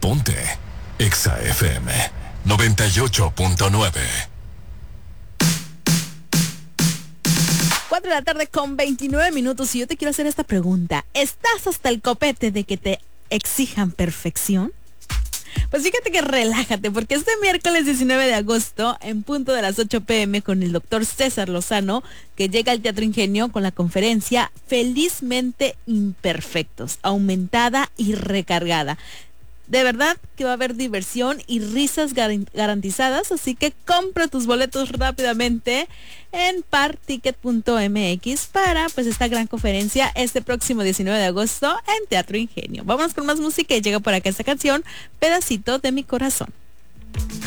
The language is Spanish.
Ponte Exa FM 98.9. 4:29 y yo te quiero hacer esta pregunta. ¿Estás hasta el copete de que te exijan perfección? Pues fíjate que relájate, porque este miércoles 19 de agosto, en punto de las 8 p.m, con el doctor César Lozano, que llega al Teatro Ingenio con la conferencia Felizmente Imperfectos, aumentada y recargada. De verdad que va a haber diversión y risas garantizadas, así que compra tus boletos rápidamente en particket.mx para pues esta gran conferencia este próximo 19 de agosto en Teatro Ingenio. Vámonos con más música y llega por acá esta canción, Pedacito de mi corazón.